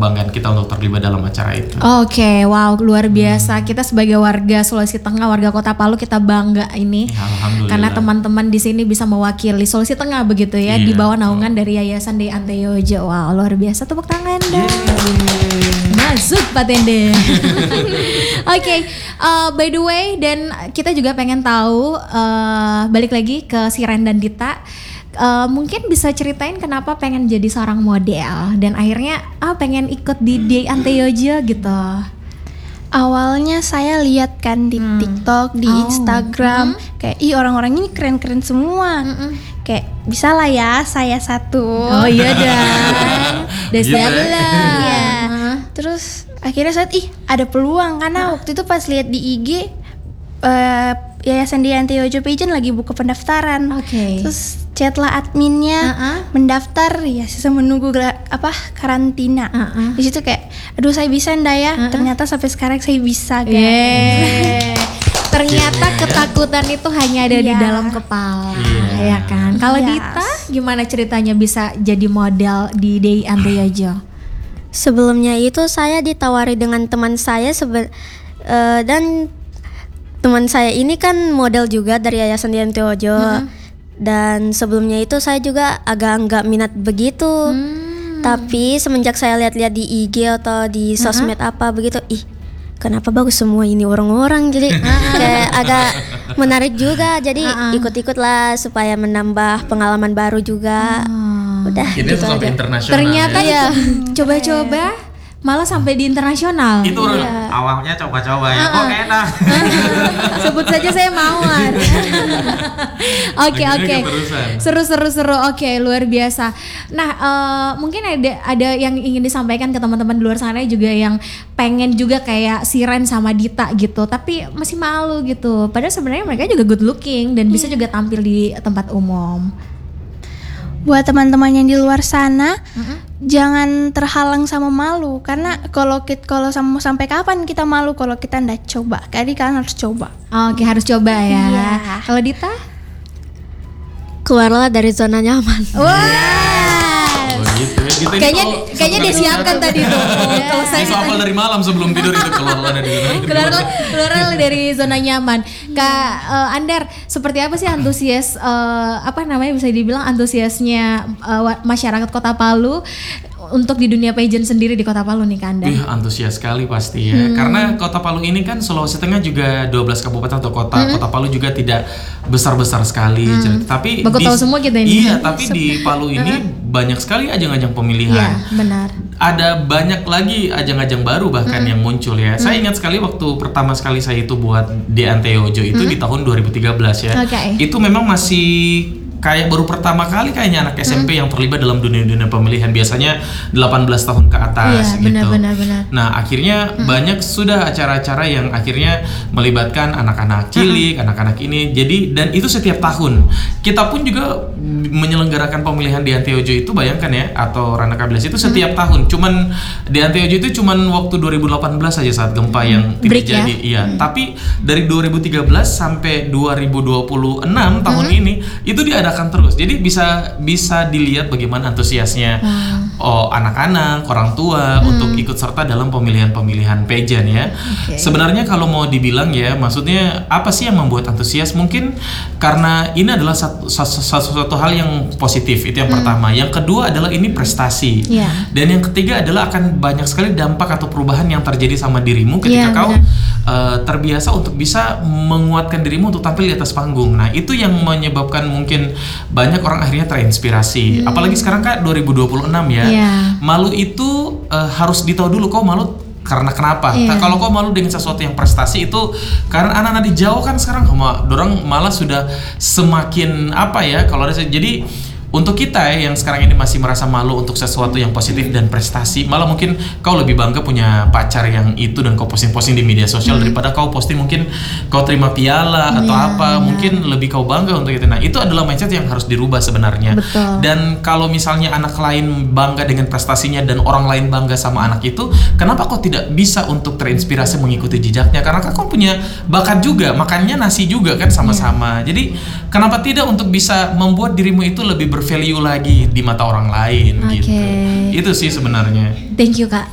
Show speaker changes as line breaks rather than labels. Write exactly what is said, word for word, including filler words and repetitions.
kebanggaan kita untuk terlibat dalam acara itu.
Oke, okay, wow, luar biasa. Hmm. Kita sebagai warga Sulawesi Tengah, warga Kota Palu, kita bangga ini.
Ya, alhamdulillah.
Karena teman-teman di sini bisa mewakili Sulawesi Tengah begitu ya, yeah. di bawah naungan oh. dari Yayasan Dei Anteyojo. Wow, luar biasa, tepuk tangan dong. Masuk Pak Tende. Oke, okay, uh, by the way, dan kita juga pengen tahu, uh, balik lagi ke Siren dan Dita. Uh, mungkin bisa ceritain kenapa pengen jadi seorang model dan akhirnya ah pengen ikut di Dei Anteyojo gitu.
Awalnya saya lihat kan di hmm. TikTok, di oh. Instagram, hmm. kayak ih orang-orang ini keren-keren semua. Hmm. Kayak bisa lah ya saya satu.
Oh iya dan Desa
Iya. Terus akhirnya saya ih ada peluang karena huh? waktu itu pas lihat di I G uh, Yayasan Dei Anteyojo Pageant lagi buka pendaftaran.
Oke. Okay.
Terus chatlah adminnya, uh-uh. mendaftar ya sisa menunggu apa karantina. Uh-uh. Di situ kayak, aduh saya bisa ndak ya? Uh-uh. Ternyata sampai sekarang saya bisa guys.
Yeah. Ternyata yeah. ketakutan itu hanya ada yeah. di dalam kepala, yeah. ya kan? Kalau yes. Dita, gimana ceritanya bisa jadi model di Dei Anteyojo?
Sebelumnya itu saya ditawari dengan teman saya sebe- uh, dan teman saya ini kan model juga dari Yayasan Dei Anteyojo. Uh-huh. Dan sebelumnya itu saya juga agak enggak minat begitu. Hmm. Tapi semenjak saya lihat-lihat di I G atau di sosmed uh-huh. apa begitu, ih kenapa bagus semua ini orang-orang, jadi kayak agak menarik juga. Jadi uh-huh. ikut-ikutlah supaya menambah pengalaman baru juga. Uh. Udah
ini
gitu
sampai
aja.
Internasional.
Ternyata
ya.
coba-coba malah sampai di internasional.
Itu
iya.
awalnya coba-coba ya, kok enak.
Sebut saja saya mawar. Oke oke. Seru-seru seru. Oke, okay, luar biasa. Nah, uh, mungkin ada ada yang ingin disampaikan ke teman-teman di luar sana juga yang pengen juga kayak Siren sama Dita gitu, tapi masih malu gitu. Padahal sebenarnya mereka juga good looking dan bisa juga tampil di tempat umum.
Buat teman-teman yang di luar sana, uh-huh. jangan terhalang sama malu, karena kalau kita kalau sam- sampai kapan kita malu kalau kita ndak coba. Jadi kalian harus coba.
Oke, okay, harus coba ya. Yeah. Kalau Dita,
keluarlah dari zona nyaman.
Wah. Wow.
Oh, gitu ya. Dita
kayaknya kayaknya disiapkan tadi tuh.
Kalau saya hafal dari malam sebelum tidur itu keluarlah dari zona nyaman.
Keluarlah keluarlah dari zona nyaman. Kak uh, Andar, seperti apa sih antusias uh, apa namanya bisa dibilang antusiasnya uh, masyarakat Kota Palu untuk di dunia pageant sendiri di Kota Palu nih Kak Andar?
Ih, antusias sekali pasti ya. Hmm. Karena Kota Palu ini kan Sulawesi Tengah juga dua belas kabupaten atau kota. Hmm. Kota Palu juga tidak besar-besar sekali. Hmm. Tapi
Baku
di,
tahu semua kita ini.
Iya, tapi di Palu ini banyak sekali ajang-ajang pemilihan.
Iya, benar.
Ada banyak lagi ajang-ajang baru bahkan hmm. yang muncul ya. Hmm. Saya ingat sekali waktu pertama sekali saya itu buat Dei Anteyojo itu hmm. di tahun dua ribu tiga belas ya.
Okay.
Itu memang masih kayak baru pertama kali kayaknya anak S M P hmm. yang terlibat dalam dunia-dunia pemilihan, biasanya delapan belas tahun ke atas. Iya, gitu.
Benar, benar.
Nah, akhirnya hmm. banyak sudah acara-acara yang akhirnya melibatkan anak-anak cilik, hmm. anak-anak ini. Jadi dan itu setiap tahun. Kita pun juga menyelenggarakan pemilihan Dei Anteyojo itu, bayangkan ya, atau Rana Kabilas itu setiap hmm. tahun. Cuman Dei Anteyojo itu cuman waktu dua ribu delapan belas saja saat gempa hmm. yang terjadi. Ya? Iya, hmm. tapi dari dua ribu tiga belas sampai dua ribu dua puluh enam tahun hmm. ini itu diadakan akan terus. Jadi bisa bisa dilihat bagaimana antusiasnya hmm. oh anak-anak, orang tua hmm. untuk ikut serta dalam pemilihan-pemilihan pageant ya. Okay. Sebenarnya kalau mau dibilang ya, maksudnya apa sih yang membuat antusias? Mungkin karena ini adalah satu satu, satu, satu hal yang positif, itu yang hmm. pertama. Yang kedua adalah ini prestasi. Yeah. Dan yang ketiga adalah akan banyak sekali dampak atau perubahan yang terjadi sama dirimu ketika yeah, kau uh, terbiasa untuk bisa menguatkan dirimu untuk tampil di atas panggung. Nah, itu yang menyebabkan mungkin banyak orang akhirnya terinspirasi. Hmm. Apalagi sekarang Kak dua ribu dua puluh enam ya. Yeah. Malu itu uh, harus ditahu dulu kau malu karena kenapa. Yeah. Kalau kau malu dengan sesuatu yang prestasi itu karena anak-anak di Jawa kan sekarang dorang malah sudah semakin apa ya kalau ada jadi untuk kita ya, yang sekarang ini masih merasa malu untuk sesuatu yang positif dan prestasi, malah mungkin kau lebih bangga punya pacar yang itu dan kau posting-posting di media sosial hmm. daripada kau posting mungkin kau terima piala atau yeah, apa, yeah. mungkin lebih kau bangga untuk itu. Nah, itu adalah mindset yang harus dirubah sebenarnya.
Betul.
Dan kalau misalnya anak lain bangga dengan prestasinya dan orang lain bangga sama anak itu, kenapa kau tidak bisa untuk terinspirasi mengikuti jejaknya? Karena kau punya bakat juga, makannya nasi juga kan sama-sama. Yeah. Jadi kenapa tidak untuk bisa membuat dirimu itu lebih ber value lagi di mata orang lain. Okay. Gitu. Itu sih sebenarnya.
Thank you Kak.